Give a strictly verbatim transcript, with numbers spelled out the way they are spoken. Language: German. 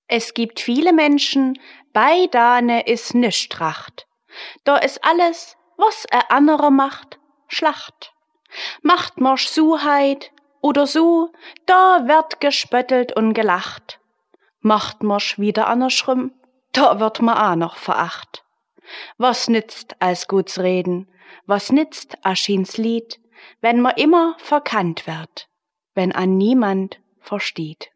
Es gibt viele Menschen, bei dane is nischt Tracht. Da is alles, was er andere macht, Schlacht. Macht marsch Suheit oder so, da wird gespöttelt und gelacht. Macht marsch wieder andersrum, da wird ma auch noch veracht. Was nützt als guts Reden, was nützt Aschins Lied, wenn ma immer verkannt wird, wenn an niemand versteht.